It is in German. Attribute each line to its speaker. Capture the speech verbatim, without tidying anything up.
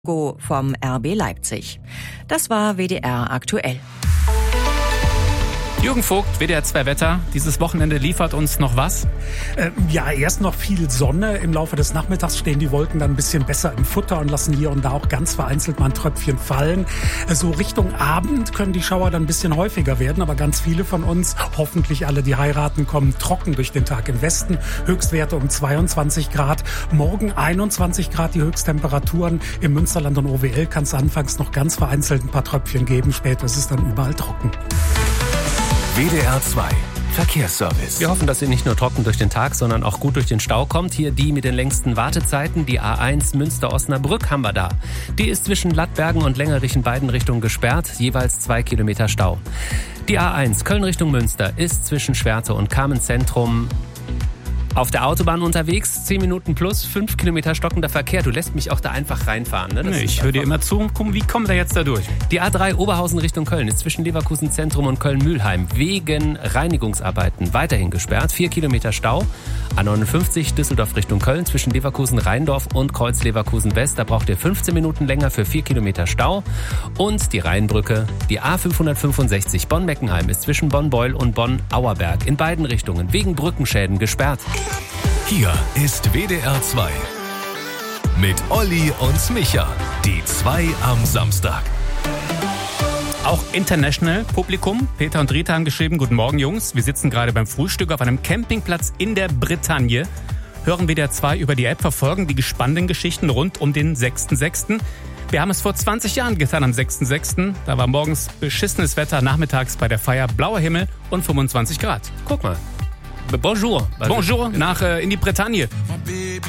Speaker 1: vom R B Leipzig. Das war W D R aktuell.
Speaker 2: Jürgen Vogt, W D R zwei Wetter. Dieses Wochenende liefert uns noch was?
Speaker 3: Äh, ja, erst noch viel Sonne. Im Laufe des Nachmittags stehen die Wolken dann ein bisschen besser im Futter und lassen hier und da auch ganz vereinzelt mal ein Tröpfchen fallen. Äh, so Richtung Abend können die Schauer dann ein bisschen häufiger werden, aber ganz viele von uns, hoffentlich alle, die heiraten, kommen trocken durch den Tag im Westen. Höchstwerte um zweiundzwanzig Grad. Morgen einundzwanzig Grad die Höchsttemperaturen. Im Münsterland und O W L kann es anfangs noch ganz vereinzelt ein paar Tröpfchen geben. Später ist es dann überall trocken.
Speaker 4: W D R zwei Verkehrsservice.
Speaker 5: Wir hoffen, dass ihr nicht nur trocken durch den Tag, sondern auch gut durch den Stau kommt. Hier die mit den längsten Wartezeiten, die A eins Münster-Osnabrück haben wir da. Die ist zwischen Lattbergen und Längerich in beiden Richtungen gesperrt, jeweils zwei Kilometer Stau. Die A eins Köln Richtung Münster ist zwischen Schwerte und Kamenz-Zentrum auf der Autobahn unterwegs, zehn Minuten plus, fünf Kilometer stockender Verkehr. Du lässt mich auch da einfach reinfahren. Ne?
Speaker 2: Nee, ich höre dir immer zu. Guck, wie kommen wir jetzt da durch?
Speaker 5: Die A drei Oberhausen Richtung Köln ist zwischen Leverkusen Zentrum und Köln-Mühlheim wegen Reinigungsarbeiten weiterhin gesperrt. Vier Kilometer Stau. A neunundfünfzig Düsseldorf Richtung Köln zwischen Leverkusen-Rheindorf und Kreuz-Leverkusen-West. Da braucht ihr fünfzehn Minuten länger für vier Kilometer Stau. Und die Rheinbrücke, die A fünfhundertfünfundsechzig Bonn-Meckenheim ist zwischen Bonn-Beul und Bonn-Auerberg in beiden Richtungen wegen Brückenschäden gesperrt.
Speaker 4: Hier ist W D R zwei mit Olli und Micha, die zwei am Samstag.
Speaker 2: Auch International Publikum. Peter und Rita haben geschrieben, guten Morgen Jungs, wir sitzen gerade beim Frühstück auf einem Campingplatz in der Bretagne. Hören W D R zwei über die App, verfolgen die gespannten Geschichten rund um den sechsten sechsten Wir haben es vor zwanzig Jahren getan am sechsten sechsten Da war morgens beschissenes Wetter, nachmittags bei der Feier blauer Himmel und fünfundzwanzig Grad.
Speaker 5: Guck mal. Bonjour.
Speaker 2: Bonjour nach äh, in die Bretagne.